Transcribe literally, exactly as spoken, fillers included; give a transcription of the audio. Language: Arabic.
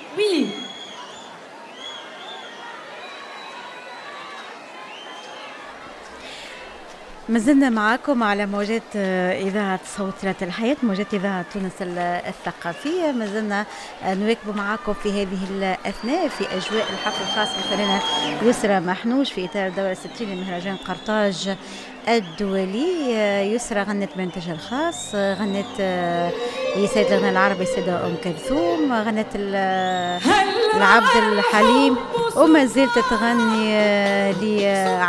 وي. مازلنا معاكم على موجات إذاعة صوت الحياة، موجات إذاعة تونس الثقافية. مازلنا نواكب معاكم في هذه الأثناء في أجواء الحفل الخاص بالفنانة يسرى محنوش في إطار الدورة الستين لمهرجان قرطاج الدولي. يسرى غنت بمنتجها الخاص، غنت يسيد الغناء العربي السيدة أم كلثوم، غنت العبد الحليم، وما زالت تغني ل